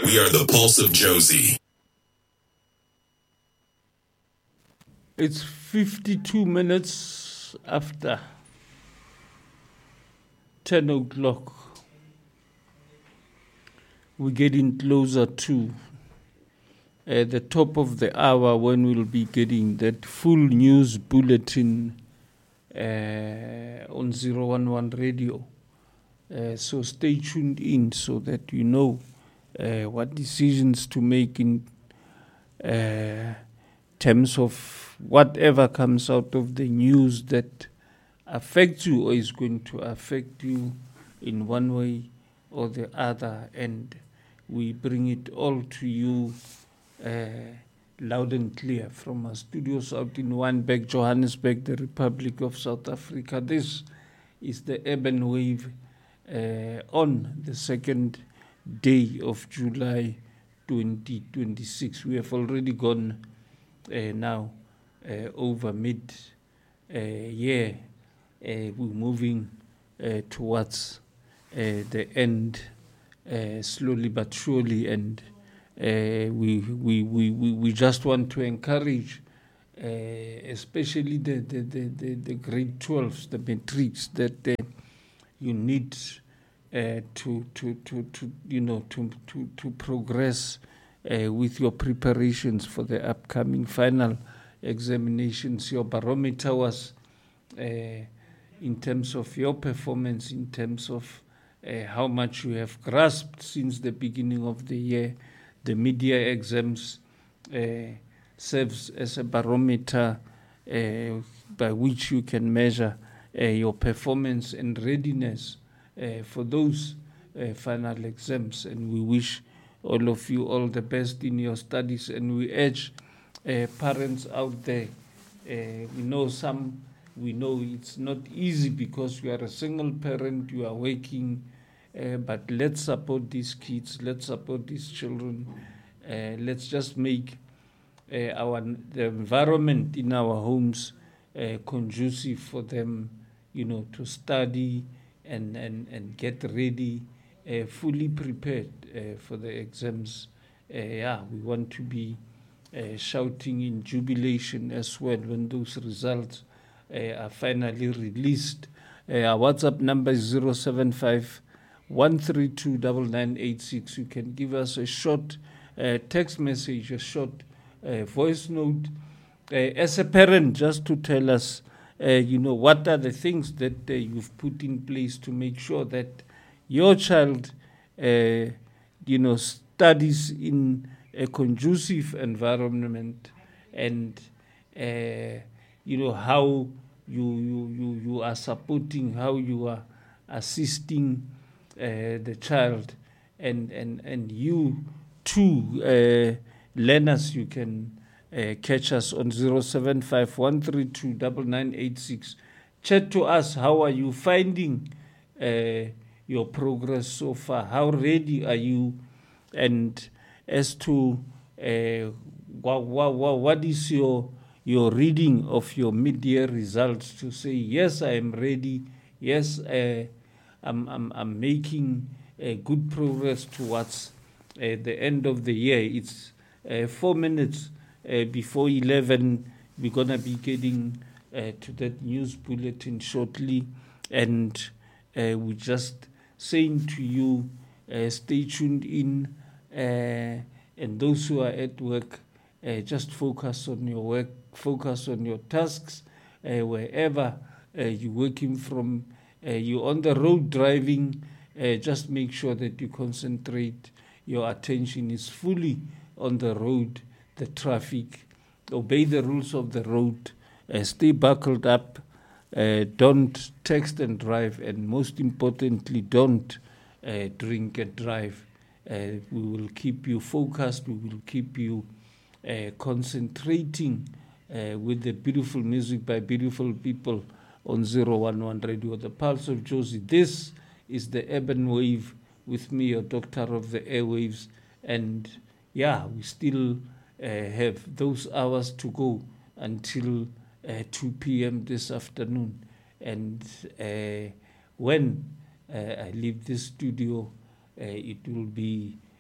We are the Pulse of Jozi. It's 52 minutes after 10 o'clock. We're getting closer to the top of the hour when we'll be getting that full news bulletin on 011 Radio. So stay tuned in so that you know what decisions to make in terms of whatever comes out of the news that affects you or is going to affect you in one way or the other. And we bring it all to you loud and clear from our studios out in Wynberg, Johannesburg, the Republic of South Africa. This is the Urban Wave on the second day of July 2026. We have already gone now over mid-year. We're moving towards the end slowly but surely, and we just want to encourage especially the grade 12s, the matrics, that you need to progress with your preparations for the upcoming final examinations. Your barometer was in terms of your performance, in terms of how much you have grasped since the beginning of the year. The mid-year exams serves as a barometer by which you can measure your performance and readiness for those final exams. And we wish all of you all the best in your studies, and we urge parents out there. We know it's not easy because you are a single parent, you are working, but let's support these kids, let's support these children. Let's just make the environment in our homes conducive for them, to study and get ready, fully prepared for the exams. We want to be shouting in jubilation as well when those results are finally released. Our WhatsApp number is 075-132-9986. You can give us a short text message, a short voice note, as a parent, just to tell us, what are the things that you've put in place to make sure that your child, studies in a conducive environment, and how you are supporting, how you are assisting the child, and you too, learners, you can catch us on 075-132-9986. Chat to us. How are you finding your progress so far? How ready are you? And as to what is your reading of your mid-year results, to say, yes, I am ready. Yes, I'm making good progress towards the end of the year. It's 4 minutes before 11. We're going to be getting to that news bulletin shortly. And we're just saying to you, stay tuned in. And those who are at work, just focus on your work, focus on your tasks. Wherever you're working from, you're on the road driving, just make sure that you concentrate. Your attention is fully on the road, the traffic. Obey the rules of the road. Stay buckled up. Don't text and drive. And most importantly, don't drink and drive. We will keep you focused. We will keep you concentrating with the beautiful music by beautiful people on 011 Radio, the Pulse of Jozi. This is the Urban Wave with me, your doctor of the airwaves. And we still have those hours to go until 2 p.m. this afternoon. And when I leave this studio, it will be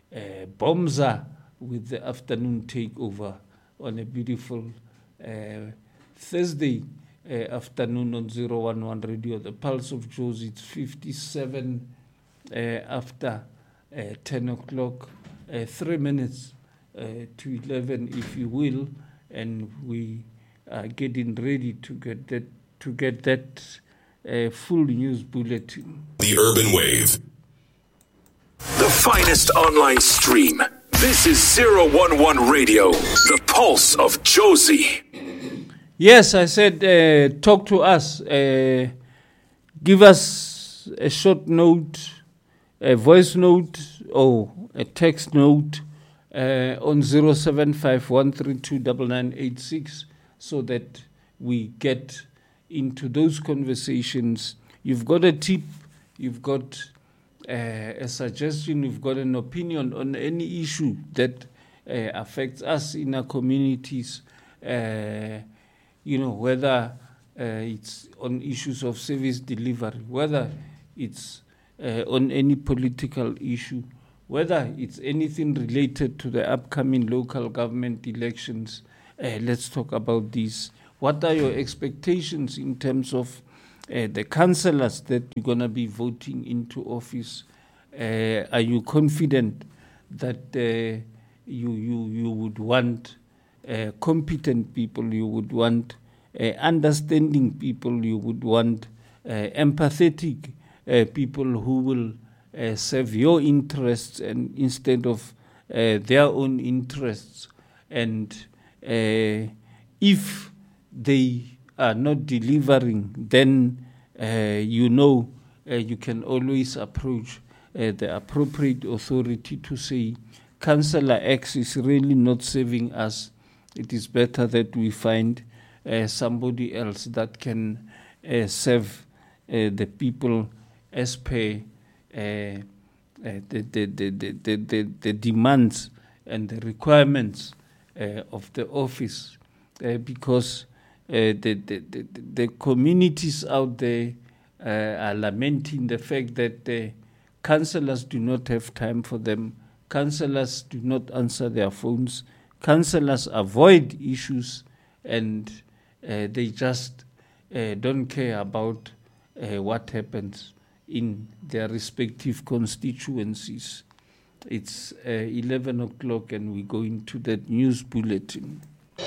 Bomza with the afternoon takeover on a beautiful Thursday afternoon on 011 Radio, The Pulse of Jozi. It's 57 after 10 o'clock, 3 minutes to 11, if you will, and we are getting ready to get that full news bulletin. The Urban Wave. The finest online stream. This is 011 Radio, The Pulse of Jozi. Yes, I said talk to us. Give us a short note, a voice note, or a text note on 0751329986 so that we get into those conversations. You've got a tip, you've got a suggestion, you've got an opinion on any issue that affects us in our communities, whether it's on issues of service delivery, whether it's on any political issue, whether it's anything related to the upcoming local government elections. Let's talk about this. What are your expectations in terms of the councillors that you're going to be voting into office? Are you confident that you would want competent people, you would want understanding people, you would want empathetic people who will serve your interests and instead of their own interests? And if they are not delivering, then you can always approach the appropriate authority to say, Councillor X is really not serving us. It is better that we find somebody else that can serve the people as per the demands and the requirements of the office, because the communities out there are lamenting the fact that councillors do not have time for them. Councillors do not answer their phones. Councillors avoid issues, and they just don't care about what happens in their respective constituencies. It's 11 o'clock and we go into that news bulletin.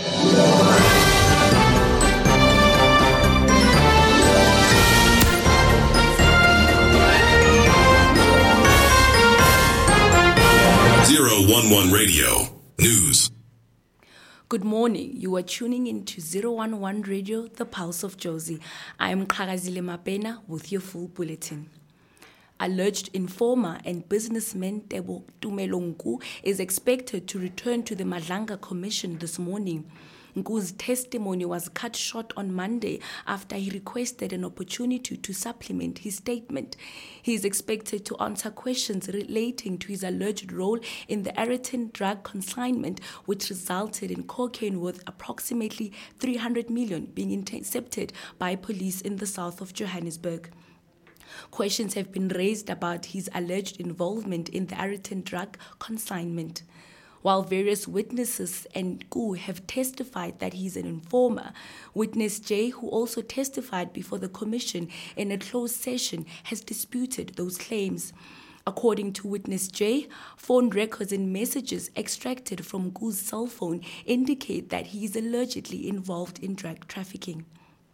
Zero 11 Radio News. Good morning. You are tuning into 011 Radio, The Pulse of Jozi. I am Kagazile Mapena with your full bulletin. Alleged informer and businessman Tebo Tumelo Nku is expected to return to the Madlanga Commission this morning. Nku's testimony was cut short on Monday after he requested an opportunity to supplement his statement. He is expected to answer questions relating to his alleged role in the Aeroton drug consignment, which resulted in cocaine worth approximately 300 million being intercepted by police in the south of Johannesburg. Questions have been raised about his alleged involvement in the Aeroton drug consignment. While various witnesses and Nku have testified that he is an informer, witness J, who also testified before the commission in a closed session, has disputed those claims. According to witness J, phone records and messages extracted from Nku's cell phone indicate that he is allegedly involved in drug trafficking.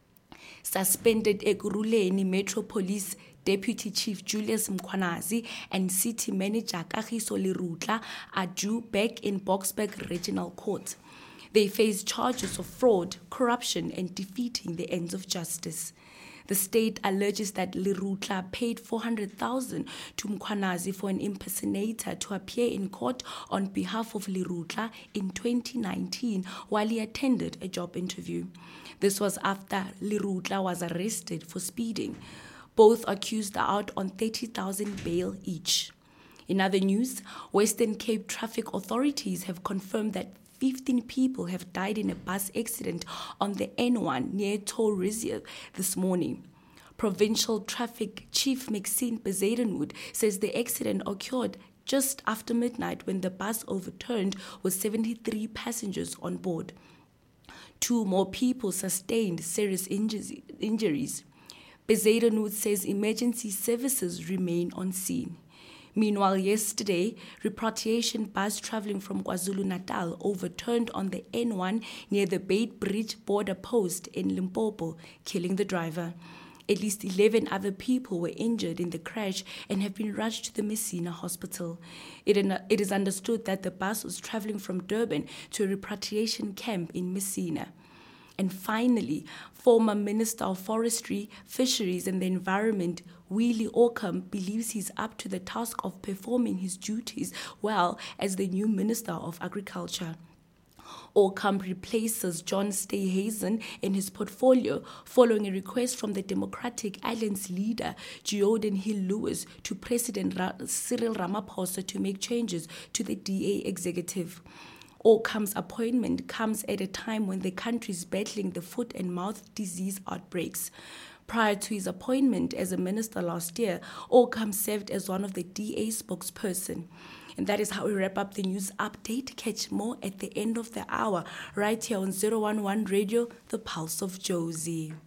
Suspended Ekurhuleni Metro Police Deputy Chief Julius Mkhwanazi and City Manager Kagiso Lerutla are due back in Boksburg Regional Court. They face charges of fraud, corruption, and defeating the ends of justice. The state alleges that Lerutla paid 400,000 to Mkhwanazi for an impersonator to appear in court on behalf of Lerutla in 2019 while he attended a job interview. This was after Lerutla was arrested for speeding. Both accused are out on 30,000 bail each. In other news, Western Cape traffic authorities have confirmed that 15 people have died in a bus accident on the N1 near Toll Reserve this morning. Provincial Traffic Chief Maxine Bezuidenhout says the accident occurred just after midnight when the bus overturned with 73 passengers on board. 2 more people sustained serious injuries. Bezuidenhout Nude says emergency services remain on scene. Meanwhile, yesterday, repatriation bus traveling from KwaZulu-Natal overturned on the N1 near the Beitbridge border post in Limpopo, killing the driver. At least 11 other people were injured in the crash and have been rushed to the Messina hospital. It is understood that the bus was traveling from Durban to a repatriation camp in Messina. And finally, former Minister of Forestry, Fisheries and the Environment, Willie Ockham, believes he's up to the task of performing his duties well as the new Minister of Agriculture. Ockham replaces John Steenhuisen in his portfolio following a request from the Democratic Alliance leader, Geordin Hill-Lewis, to President Cyril Ramaphosa to make changes to the DA executive. Ockham's appointment comes at a time when the country is battling the foot and mouth disease outbreaks. Prior to his appointment as a minister last year, Ockham served as one of the DA spokesperson. And that is how we wrap up the news update. Catch more at the end of the hour, right here on 011 Radio, The Pulse of Jozi.